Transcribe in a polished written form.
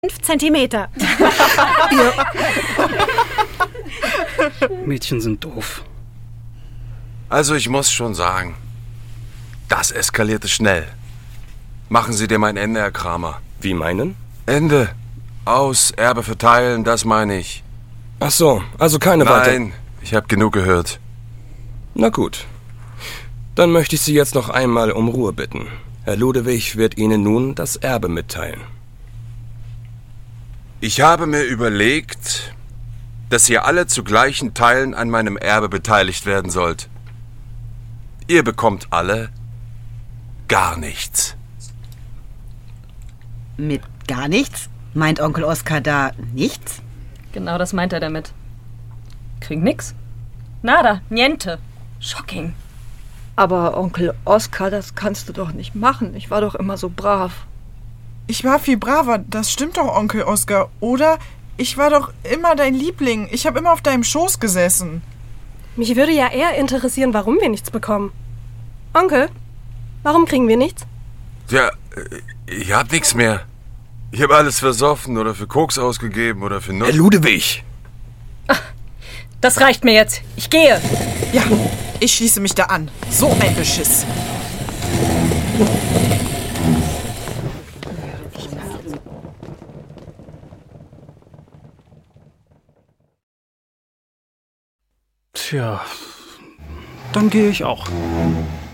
5 Zentimeter. Mädchen sind doof. Also ich muss schon sagen, das eskalierte schnell. Machen Sie dem ein Ende, Herr Kramer. Wie meinen? Ende. Aus, Erbe verteilen, das meine ich. Ach so, also keine weitere... Nein, ich habe genug gehört. Na gut. Dann möchte ich Sie jetzt noch einmal um Ruhe bitten. Herr Ludewig wird Ihnen nun das Erbe mitteilen. Ich habe mir überlegt, dass ihr alle zu gleichen Teilen an meinem Erbe beteiligt werden sollt. Ihr bekommt alle gar nichts. Mit gar nichts? Meint Onkel Oskar da nichts? Genau das meint er damit. Krieg nix. Nada, niente. Shocking. Aber Onkel Oskar, das kannst du doch nicht machen. Ich war doch immer so brav. Ich war viel braver, das stimmt doch, Onkel Oskar, oder? Ich war doch immer dein Liebling. Ich habe immer auf deinem Schoß gesessen. Mich würde ja eher interessieren, warum wir nichts bekommen. Onkel, warum kriegen wir nichts? Ja, ich hab nichts mehr. Ich habe alles versoffen oder für Koks ausgegeben oder für Herr Ludewig! Das reicht mir jetzt. Ich gehe. Ja, ich schließe mich da an. So ein Beschiss. Tja, dann gehe ich auch.